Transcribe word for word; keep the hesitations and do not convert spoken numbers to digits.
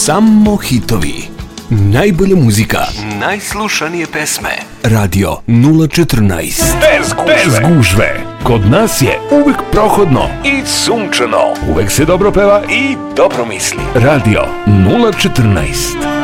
Samo hitovi. Najbolja muzika. Najslušanije pesme. Radio nula četrnaest. Bez gužve. Bez gužve. Kod nas je uvek prohodno i sunčano. Uvek se dobro peva i dobro misli. Radio nula četrnaest.